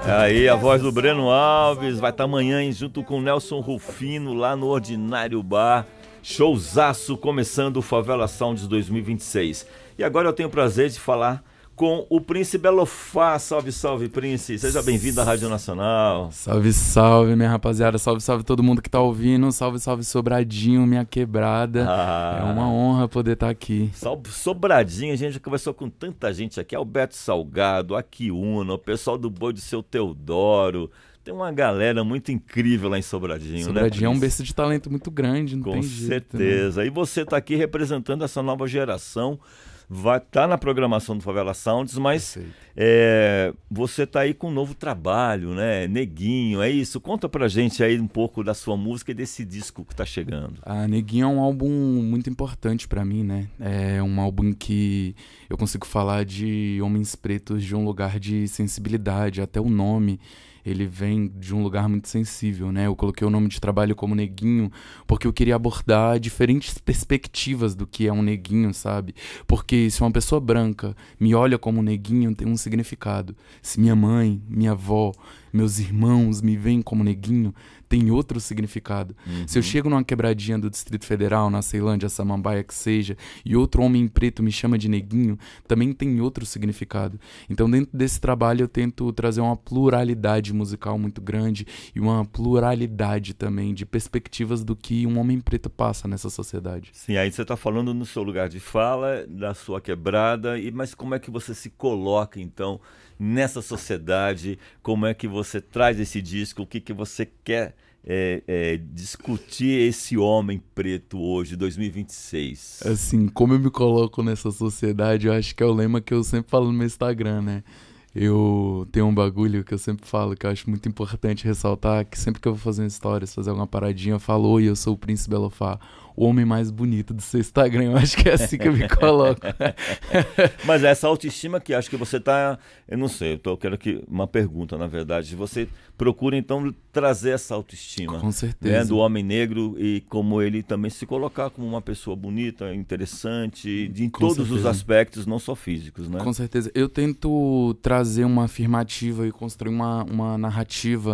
Aí a voz do Breno Alves vai estar amanhã junto com o Nelson Rufino lá no Ordinário Bar. Showzaço começando o Favela Sounds 2026. E agora eu tenho o prazer de falar com o Prince Belofá. Salve, salve, Prince. Seja bem-vindo à Rádio Nacional. Salve, salve, minha rapaziada. Salve, salve todo mundo que tá ouvindo. Salve, salve, Sobradinho, minha quebrada. É uma honra poder estar aqui. Salve, Sobradinho. A gente já conversou com tanta gente aqui. Alberto Salgado, Akiuna, o pessoal do Boi do Seu Teodoro. Tem uma galera muito incrível lá em Sobradinho, Sobradinho né? É um berço de talento muito grande, não tem jeito. Com certeza. Né? E você tá aqui representando essa nova geração. Vai estar na programação do Favela Sounds, mas você tá aí com um novo trabalho, né? Neguinho, é isso? Conta pra gente aí um pouco da sua música e desse disco que tá chegando. Neguinho é um álbum muito importante pra mim, né? É um álbum que eu consigo falar de homens pretos de um lugar de sensibilidade, até o nome. Ele vem de um lugar muito sensível, né? Eu coloquei o nome de trabalho como Neguinho porque eu queria abordar diferentes perspectivas do que é um neguinho, sabe? Porque se uma pessoa branca me olha como neguinho, tem um significado. Se minha mãe, minha avó, meus irmãos me veem como neguinho, tem outro significado. Se eu chego numa quebradinha do Distrito Federal, na Ceilândia, Samambaia, que seja, e outro homem preto me chama de neguinho, também tem outro significado. Então, dentro desse trabalho, eu tento trazer uma pluralidade musical muito grande e uma pluralidade também de perspectivas do que um homem preto passa nessa sociedade. Sim, aí você está falando no seu lugar de fala, da sua quebrada, mas como é que você se coloca, então, nessa sociedade? Como é que você traz esse disco? O que você quer discutir esse homem preto hoje, 2026? Assim, como eu me coloco nessa sociedade, eu acho que é o lema que eu sempre falo no meu Instagram, né? Eu tenho um bagulho que eu sempre falo, que eu acho muito importante ressaltar, que sempre que eu vou fazer stories, fazer alguma paradinha, eu falo: oi, eu sou o Prince Belofá, o homem mais bonito do seu Instagram. Eu acho que é assim que eu me coloco. Mas essa autoestima que acho que você tá, eu não sei, eu quero que uma pergunta, na verdade, você procura então trazer essa autoestima, com certeza, né, do homem negro, e como ele também se colocar como uma pessoa bonita, interessante, em todos os aspectos, não só físicos, né? Com certeza. Eu tento trazer uma afirmativa e construir uma narrativa